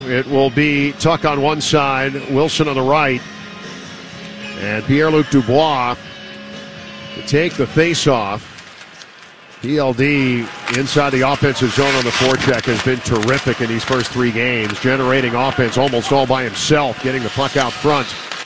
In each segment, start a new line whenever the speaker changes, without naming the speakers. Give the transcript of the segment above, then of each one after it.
It will be Tuck on one side, Wilson on the right, and Pierre-Luc Dubois to take the face-off. PLD inside the offensive zone on the forecheck has been terrific in these first three games, generating offense almost all by himself, getting the puck out front.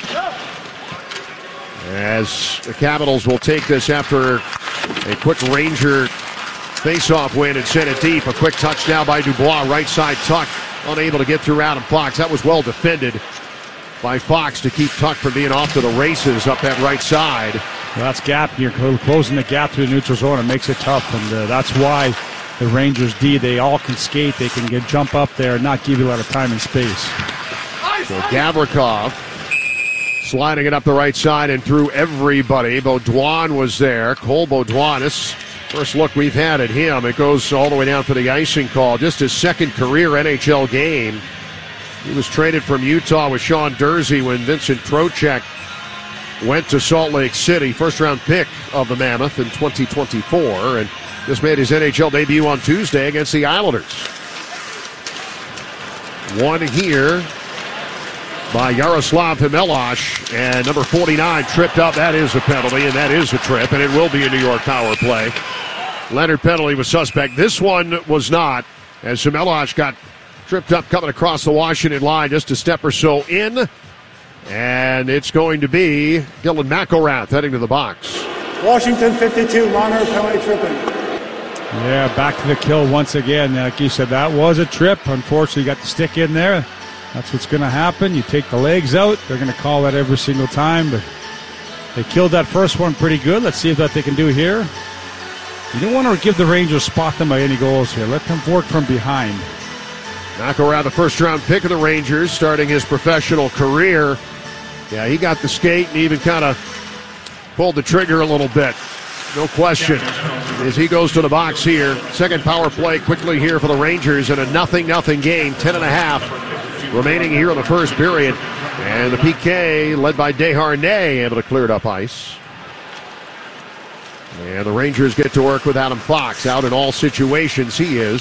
As the Capitals will take this after a quick Ranger face-off win and send it deep. A quick touch now by Dubois, right side Tuck, unable to get through Adam Fox. That was well defended by Fox to keep Tuck from being off to the races up that right side.
Well, that's gap. You're closing the gap through the neutral zone. It makes it tough, and that's why the Rangers D, they all can skate. They can jump up there and not give you a lot of time and space.
So Gavrikov sliding it up the right side and through everybody. Baudouin was there. Cole Baudouin, this first look we've had at him. It goes all the way down for the icing call. Just his second career NHL game. He was traded from Utah with Sean Dursey when Vincent Trocheck went to Salt Lake City. First round pick of the Mammoth in 2024. And just made his NHL debut on Tuesday against the Islanders. One here by Yaroslav Hmelach, and number 49 tripped up. That is a penalty, and that is a trip, and it will be a New York power play. Leonard penalty was suspect. This one was not, as Hmelach got tripped up coming across the Washington line just a step or so in, and it's going to be Dylan McElrath heading to the box.
Washington 52, Marner penalty tripping.
Yeah, back to the kill once again. Like you said, that was a trip. Unfortunately, you got the stick in there. That's what's going to happen. You take the legs out. They're going to call that every single time. But they killed that first one pretty good. Let's see what they can do here. You don't want to give the Rangers spot them by any goals here. Let them work from behind.
McElrath, the first-round pick of the Rangers, starting his professional career. Yeah, he got the skate and even kind of pulled the trigger a little bit. No question. As he goes to the box here. Second power play quickly here for the Rangers in a 0-0 game. 10.5 remaining here in the first period. And the PK led by Desharnais, able to clear it up ice. And the Rangers get to work with Adam Fox. Out in all situations, he is.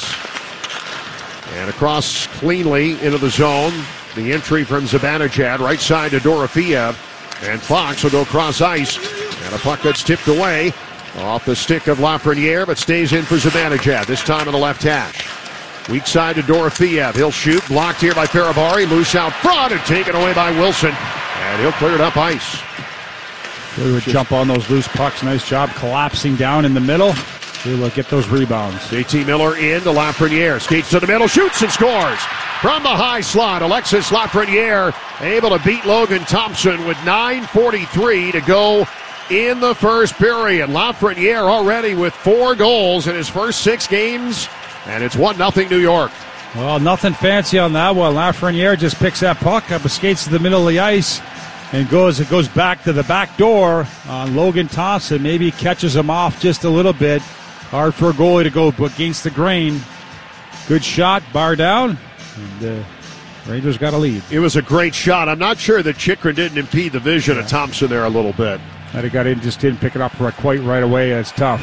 And across cleanly into the zone. The entry from Zibanejad, right side to Dorofeev. And Fox will go cross ice. And a puck that's tipped away off the stick of Lafreniere, but stays in for Zibanejad, this time on the left hash. Weak side to Dorofeev. He'll shoot. Blocked here by Ferrabari. Loose out front and taken away by Wilson. And he'll clear it up ice.
He would jump on those loose pucks. Nice job collapsing down in the middle. He'll get those rebounds.
JT Miller in to Lafreniere. Skates to the middle. Shoots and scores. From the high slot, Alexis Lafreniere able to beat Logan Thompson with 9:43 to go in the first period. Lafreniere already with 4 goals in his first 6 games. And it's 1-0 New York.
Well, nothing fancy on that one. Lafreniere just picks that puck up, skates to the middle of the ice, and it goes back to the back door on Logan Thompson. Maybe catches him off just a little bit. Hard for a goalie to go against the grain. Good shot, bar down, and Rangers got a lead.
It was a great shot. I'm not sure that Chychrun didn't impede the vision of Thompson there a little bit.
That he got in, just didn't pick it up quite right away. It's tough.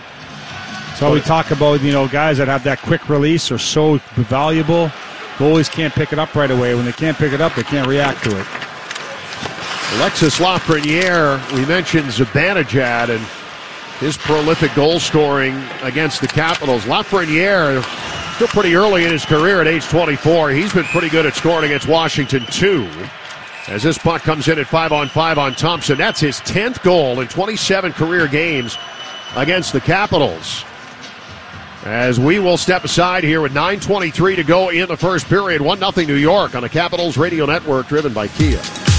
So we talk about, guys that have that quick release are so valuable. Goalies can't pick it up right away. When they can't pick it up, they can't react to it.
Alexis Lafreniere, we mentioned Zibanejad and his prolific goal scoring against the Capitals. Lafreniere, still pretty early in his career at age 24. He's been pretty good at scoring against Washington, too. As this puck comes in at 5-on-5 on Thompson. That's his 10th goal in 27 career games against the Capitals. As we will step aside here with 9:23 to go in the first period. 1-0 New York on the Capitals Radio Network, driven by Kia.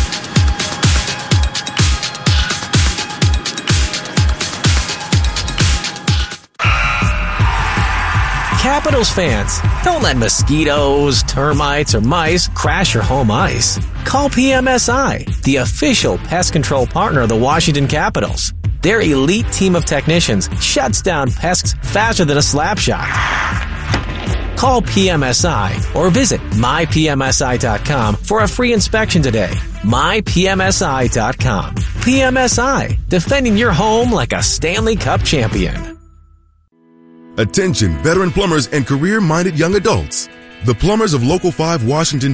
Capitals fans, don't let mosquitoes, termites, or mice crash your home ice. Call PMSI, the official pest control partner of the Washington Capitals. Their elite team of technicians shuts down pests faster than a slap shot. Call PMSI or visit mypmsi.com for a free inspection today. mypmsi.com. PMSI, defending your home like a Stanley Cup champion.
Attention, veteran plumbers and career-minded young adults. The plumbers of Local 5 Washington